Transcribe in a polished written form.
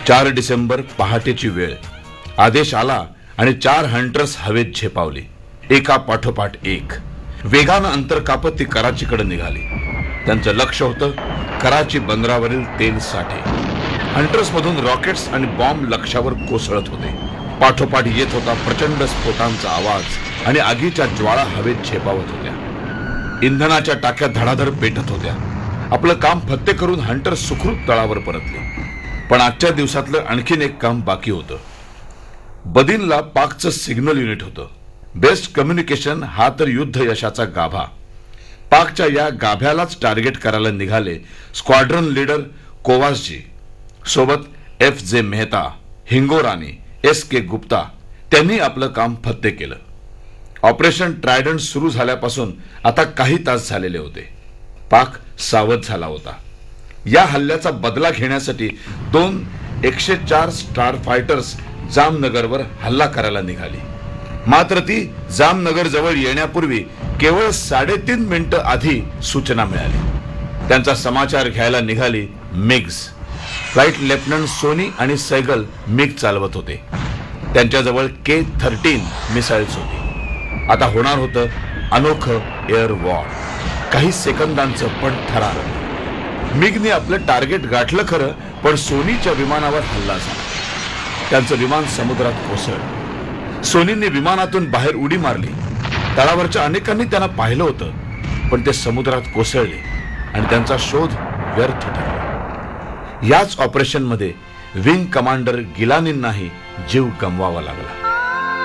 4 डिसेंबर पहाटेची वेळ. आदेश आला आणि 4 हंटर्स हवेत झेपावले, एका पाठोपाठ एक. वेगानं अंतर कापत ती कराचीकडे निघाली. त्यांचं लक्ष होतं कराची बंदरावरील तेल साठे. हंटर्स मधून रॉकेट्स आणि बॉम्ब लक्ष्यावर कोसळत होते. पाठोपाठ येत होता प्रचंड स्फोटांचा आवाज आणि आगीच्या ज्वाळा हवेत झेपावत होत्या. इंधनाच्या टाक्या धडाधड पेटत होत्या. आपलं काम फत्ते करून हंटर सुखरूप तळावर परतले. पण आजच्या दिवसातलं आणखीन एक काम बाकी होतं. बदिनला पाकचं सिग्नल युनिट होतं. बेस्ट कम्युनिकेशन हा तर युद्ध यशाचा गाभा. पाकच्या या गाभ्यालाच टार्गेट करायला निघाले स्क्वाड्रन लीडर कोवासजी. सोबत FJ मेहता, हिंगोरानी, SK गुप्ता. त्यांनी आपलं काम फत्ते केलं. ऑपरेशन ट्रायडंट सुरू झाल्यापासून आता काही तास झालेले होते. पाक सावध झाला होता. या हल्ल्याचा बदला घेण्यासाठी 2 104 स्टार फायटर्स जामनगरवर हल्ला करायला निघाली. मात्र ती जामनगर जवळ येण्यापूर्वी केवळ 3.5 मिनिटं आधी सूचना मिळाली. त्यांचा समाचार घ्यायला निघाली मिग्ज. फ्लाइट लेफ्टनंट सोनी आणि सैगल मिग चालवत होते. त्यांच्याजवळ K-13 मिसाइल्स होती. आता होणार होतं अनोखं एअर वॉर. काही सेकंदांचं पण थरारक. मिगने आपलं टार्गेट गाठलं खरं, पण सोनीच्या विमानावर हल्ला झाला. त्यांचं विमान समुद्रात कोसळलं. सोनीने विमानातून बाहेर उडी मारली. तळावरच्या अनेकांनी त्यांना पाहिलं होतं, पण ते समुद्रात कोसळले आणि त्यांचा शोध व्यर्थ ठरला. याच ऑपरेशनमध्ये विंग कमांडर गिलानींनाही जीव गमवावा लागला.